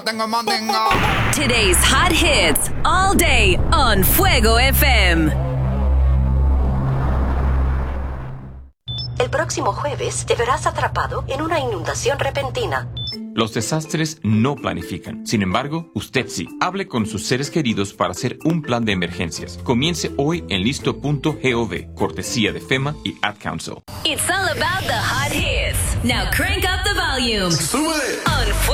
Today's hot hits all day on Fuego FM. El próximo jueves te verás atrapado en una inundación repentina. Los desastres no planifican. Sin embargo, usted sí. Hable con sus seres queridos para hacer un plan de emergencias. Comience hoy en listo.gov, cortesía de FEMA y Ad Council. It's all about the hot hits. Now crank up the volume. ¡Súbele! On